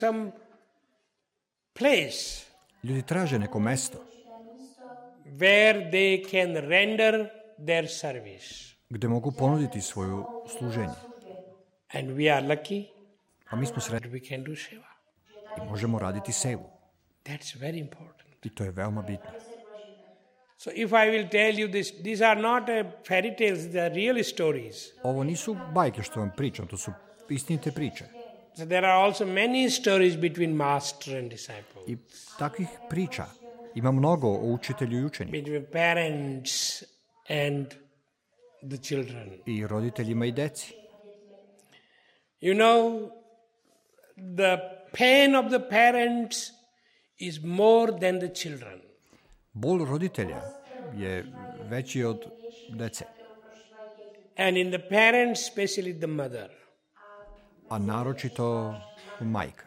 some place Ljudi traže neko mesto where they can render their service. gde mogu ponuditi svoju služenje. And we are lucky A mi smo that sretni we can do seva. i možemo raditi sevu. That's very important. I to je veoma bitno. So if I will tell you this, these are not fairy tales, they are real stories. Ovo nisu bajke što vam pričam, to su istinite priče. So there are also many stories between master and disciple, I takvih priča ima mnogo o učitelju i učeniku. between parents and the children. I roditeljima i deci. You know, the pain of the parents is more than the children. Bol roditelja je veći od dece, And in the parents, especially the mother. a naročito majka.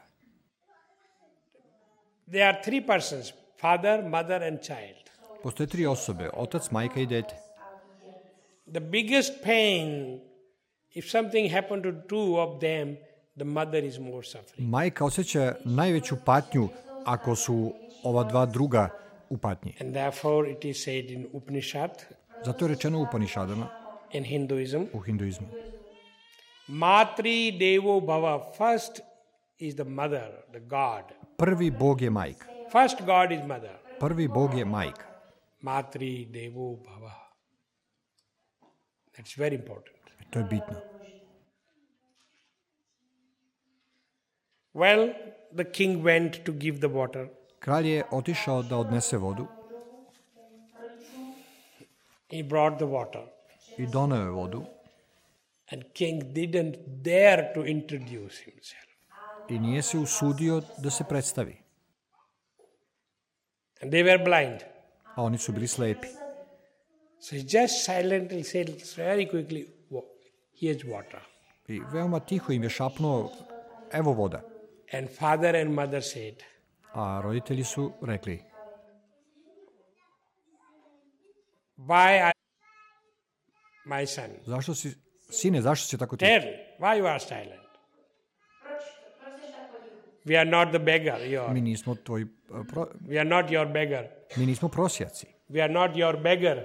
There are three persons, father, mother and child. Postoje 3 osobe, otac, majka i dete. The biggest pain, if something happened to two of them, the mother is more suffering. Majka osjeća najveću patnju ako su ova dva druga u patnji. And therefore it is said in Upanishad, Zato je rečeno u Upanišadama, in Hinduism, u hinduizmu. Matri Devo Bhava, first is the mother, the God. Prvi Bog je majka. First God is mother. Prvi Bog je majka. Matri Devo Bhava. That's very important. To je bitno. Well, the king went to give the water. Kralj je otišao da odnese vodu He brought the water. i doneo je vodu And king didn't dare to introduce himself. i nije se usudio da se predstavi. And they were blind. A oni su bili slepi. So he just silently said very quickly, here's water. I veoma tiho im je šapnuo, evo voda. And father and mother said, A roditelji su rekli, why my son? Sine, zašto si tako tiho? Tell, why you are silent? We are not the beggar, Mi nismo tvoji, we are not your beggar. mi nismo prosjaci. We are not your beggar.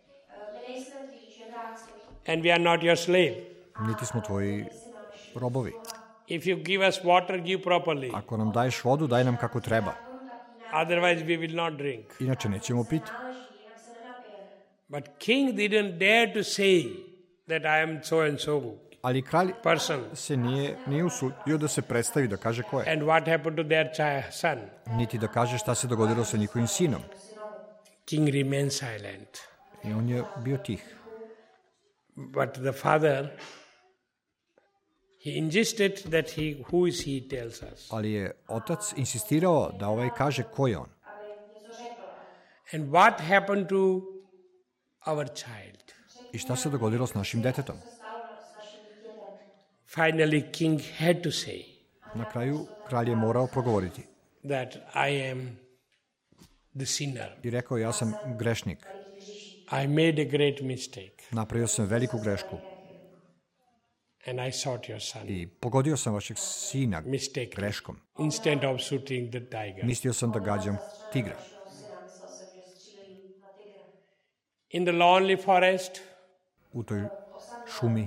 And we are not your slave. Niti smo tvoji robovi. If you give us water, give properly. Ako nam daješ vodu, daj nam kako treba. Otherwise we will not drink. Inače nećemo piti. But king didn't dare to say that I am so and so Ali kralj person. se nije usudio da se predstavi, da kaže ko je. And what happened to their son? Niti da kaže šta se dogodilo sa njihovim sinom. King remained silent. I on je bio tih. But the father, he insisted that who is he tells us. Ali je otac insistirao da ovaj kaže ko je on. And what happened to our child? I šta se dogodilo s našim detetom? Finally, king had to say Na kraju kralj je morao progovoriti. that I am the sinner. I rekao, ja sam grešnik. I made a great mistake. Napravio sam veliku grešku. And I shot your son. I pogodio sam vašeg sina Mistake. greškom. Instead of shooting the tiger. Mislio sam da gađam tigra. In the lonely forest, U toj šumi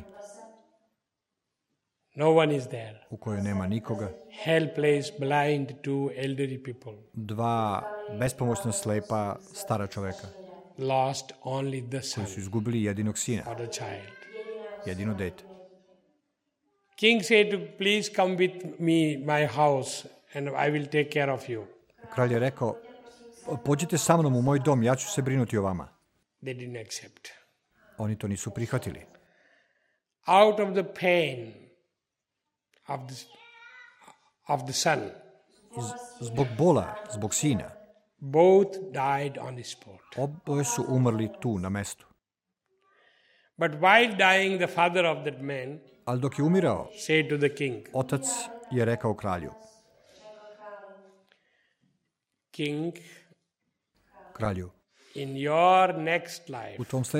no one is there. u kojoj nema nikoga. Helpless, blind, two elderly people. 2 bespomoćna slepa stara čoveka Lost only the son koji su izgubili jedinog sina, or the child. jedino dete. King said, please come with me, my house, and I will take care of you. Kralj je rekao, pođite sa mnom u moj dom, ja ću se brinuti o vama. They didn't accept. Oni to nisu prihvatili. Out of the pain of the son, Zbog bola, zbog sina, both died on the spot. oboje su umrli tu, na mestu. But while dying, the father of that man Ali dok je umirao, said to the king, otac je rekao kralju, King, kralju, in your next life, u tom